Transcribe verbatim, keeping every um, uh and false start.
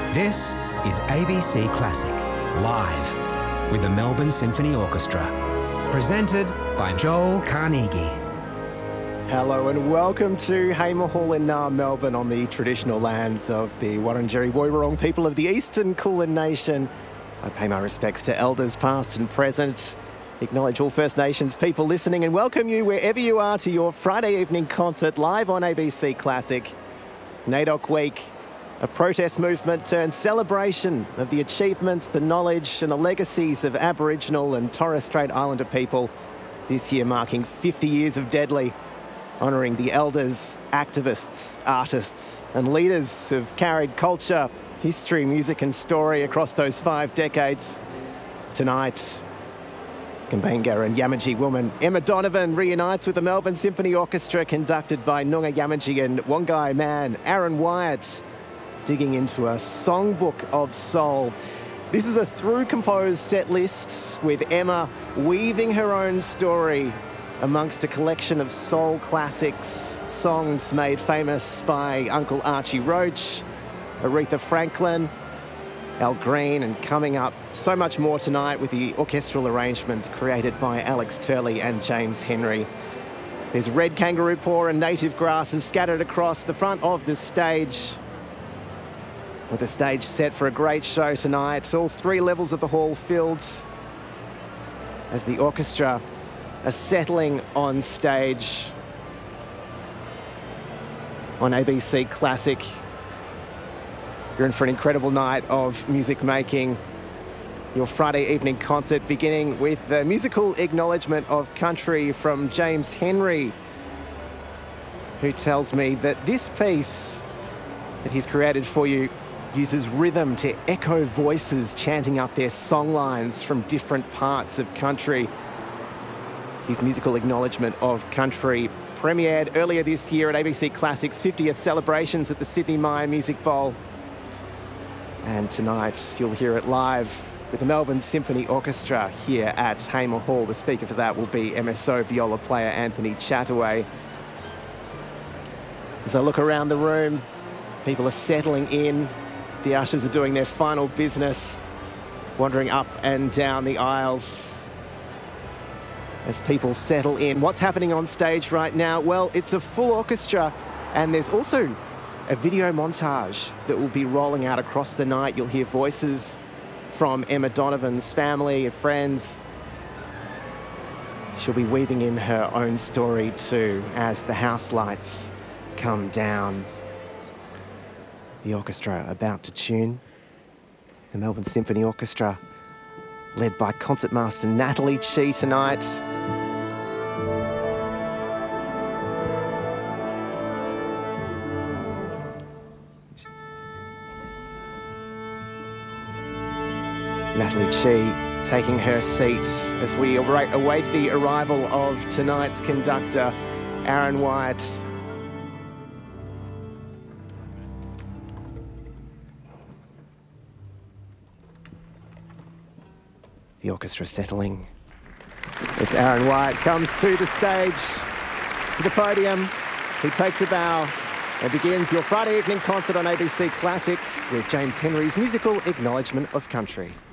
This is A B C Classic, live with the Melbourne Symphony Orchestra. Presented by Joel Carnegie. Hello and welcome to Hamer Hall in uh, Melbourne on the traditional lands of the Wurundjeri Woiwurrung people of the Eastern Kulin Nation. I pay my respects to elders past and present, acknowledge all First Nations people listening and welcome you wherever you are to your Friday evening concert live on A B C Classic. NAIDOC Week, a protest movement turned celebration of the achievements, the knowledge and the legacies of Aboriginal and Torres Strait Islander people, this year marking fifty years of Deadly, honouring the elders, activists, artists and leaders who've carried culture, history, music and story across those five decades. Tonight, Kambanga and Yamatji woman Emma Donovan reunites with the Melbourne Symphony Orchestra, conducted by Noongar Yamatji and Wongai man Aaron Wyatt, digging into a songbook of soul. This is a through-composed set list with Emma weaving her own story amongst a collection of soul classics, songs made famous by Uncle Archie Roach, Aretha Franklin, Al Green, and coming up so much more tonight with the orchestral arrangements created by Alex Turley and James Henry. There's red kangaroo paw and native grasses scattered across the front of the stage, with the stage set for a great show tonight. All three levels of the hall filled as the orchestra are settling on stage on A B C Classic. You're in for an incredible night of music making. Your Friday evening concert beginning with the musical acknowledgement of country from James Henry, who tells me that this piece that he's created for you uses rhythm to echo voices chanting up their song lines from different parts of country. His musical acknowledgement of country premiered earlier this year at A B C Classic's fiftieth celebrations at the Sydney Myer Music Bowl. And tonight you'll hear it live with the Melbourne Symphony Orchestra here at Hamer Hall. The speaker for that will be M S O viola player Anthony Chataway. As I look around the room, people are settling in. The ushers are doing their final business, wandering up and down the aisles as people settle in. What's happening on stage right now? Well, it's a full orchestra, and there's also a video montage that will be rolling out across the night. You'll hear voices from Emma Donovan's family and friends. She'll be weaving in her own story too as the house lights come down. The orchestra about to tune. The Melbourne Symphony Orchestra, led by concertmaster Natalie Chi tonight. Natalie Chi taking her seat as we await the arrival of tonight's conductor, Aaron Wyatt. The orchestra settling as Aaron Wyatt comes to the stage, to the podium. He takes a bow and begins your Friday evening concert on A B C Classic with James Henry's musical acknowledgement of country.